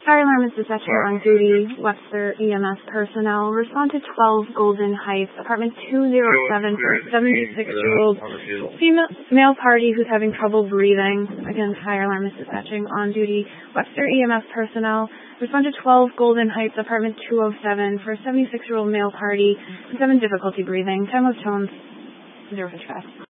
Fire alarm is dispatcher on duty. Webster EMS personnel. Respond to 12 Golden Heights, apartment 207 for a 76-year-old male party who's having trouble breathing. Again, fire alarm is dispatching on duty. Webster EMS personnel. Respond to 12 Golden Heights, apartment 207 for a 76-year-old male party who's having difficulty breathing. Time of tones 055.